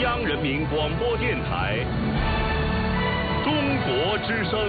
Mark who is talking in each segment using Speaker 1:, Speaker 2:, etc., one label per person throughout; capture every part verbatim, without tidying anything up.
Speaker 1: 央人民广播电台中国之声。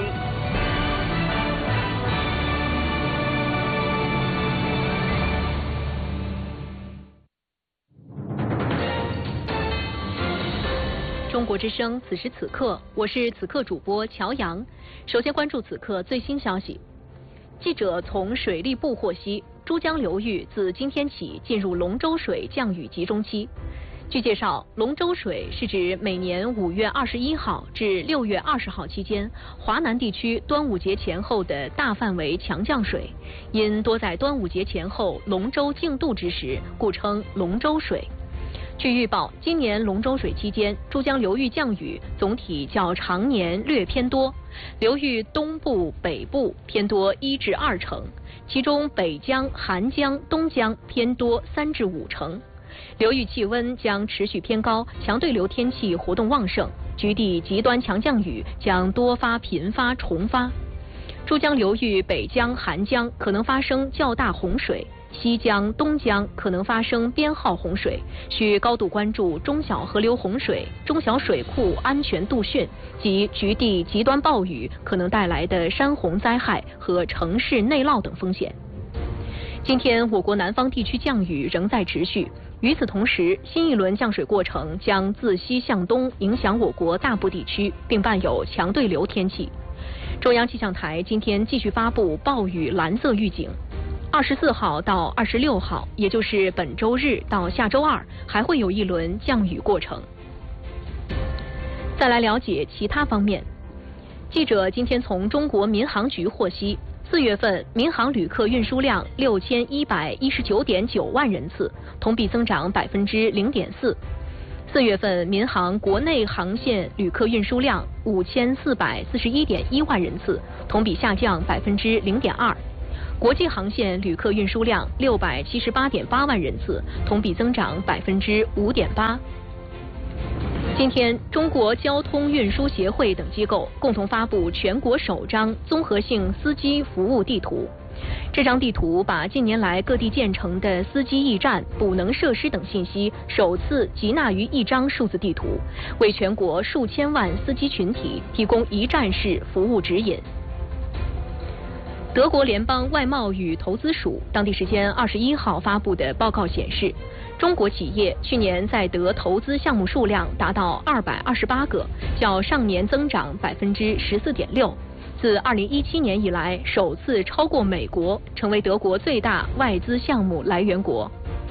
Speaker 2: 中国之声，此时此刻，我是此刻主播乔阳。首先关注此刻最新消息。记者从水利部获悉，珠江流域自今天起进入龙舟水降雨集中期。据介绍，龙舟水是指每年五月二十一号至六月二十号期间，华南地区端午节前后的大范围强降水，因多在端午节前后龙舟竞渡之时，故称龙舟水。据预报，今年龙舟水期间，珠江流域降雨总体较常年略偏多，流域东部、北部偏多一至二成，其中北江、韩江、东江偏多三至五成。流域气温将持续偏高，强对流天气活动旺盛，局地极端强降雨将多发频发重发。珠江流域北江、韩江可能发生较大洪水，西江、东江可能发生编号洪水，需高度关注中小河流洪水、中小水库安全度汛及局地极端暴雨可能带来的山洪灾害和城市内涝等风险。今天我国南方地区降雨仍在持续，与此同时，新一轮降水过程将自西向东影响我国大部地区，并伴有强对流天气。中央气象台今天继续发布暴雨蓝色预警。二十四号到二十六号，也就是本周日到下周二，还会有一轮降雨过程。再来了解其他方面，记者今天从中国民航局获悉，四月份民航旅客运输量六千一百一十九点九万人次，同比增长百分之零点四。四月份民航国内航线旅客运输量五千四百四十一点一万人次，同比下降百分之零点二。国际航线旅客运输量六百七十八点八万人次，同比增长百分之五点八。今天，中国交通运输协会等机构共同发布全国首张综合性司机服务地图。这张地图把近年来各地建成的司机驿站、补能设施等信息首次集纳于一张数字地图，为全国数千万司机群体提供一站式服务指引。德国联邦外贸与投资署当地时间二十一号发布的报告显示，中国企业去年在德投资项目数量达到二百二十八个，较上年增长百分之十四点六。自二零一七年以来，首次超过美国，成为德国最大外资项目来源国。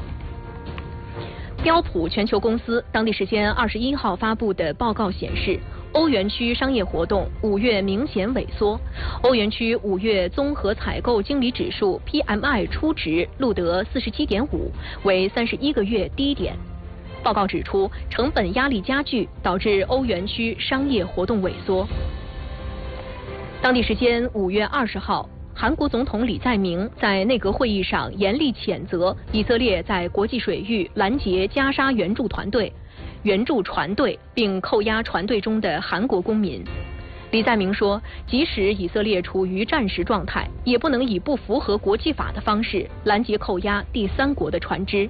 Speaker 2: 标普全球公司当地时间二十一号发布的报告显示，欧元区商业活动五月明显萎缩，欧元区五月综合采购经理指数 P M I 初值录得四十七点五，为三十一个月低点。报告指出，成本压力加剧，导致欧元区商业活动萎缩。当地时间五月二十号，韩国总统李在明在内阁会议上严厉谴责以色列在国际水域拦截加沙援助团队、援助船队，并扣押船队中的韩国公民。李在明说，即使以色列处于战时状态，也不能以不符合国际法的方式拦截扣押第三国的船只。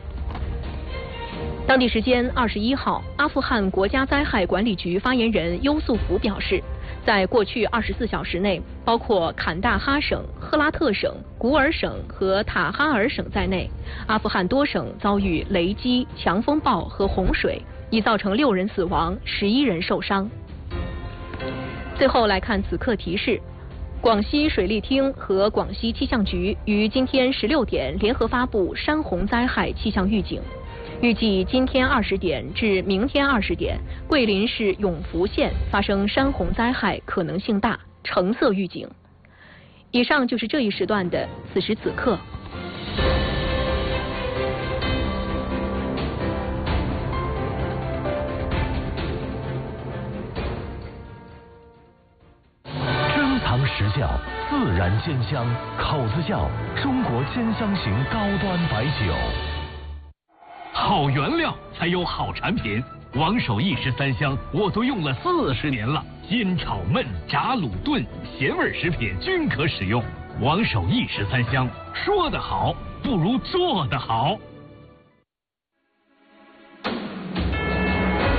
Speaker 2: 当地时间二十一号，阿富汗国家灾害管理局发言人优素福表示，在过去二十四小时内，包括坎大哈省、赫拉特省、古尔省和塔哈尔省在内，阿富汗多省遭遇雷击、强风暴和洪水，已造成六人死亡、十一人受伤。最后来看此刻提示，广西水利厅和广西气象局于今天十六点联合发布山洪灾害气象预警。预计今天二十点至明天二十点，桂林市永福县发生山洪灾害可能性大，橙色预警。以上就是这一时段的此时此刻。
Speaker 3: 珍藏实窖，自然鲜香，口子窖，中国鲜香型高端白酒。
Speaker 4: 好原料才有好产品，王守义十三香我都用了四十年了，煎炒焖炸卤炖咸味食品均可使用。王守义十三香，说得好不如做得好。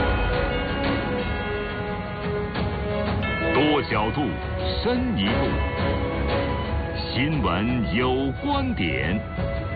Speaker 1: 角度，深一步。新闻有观点。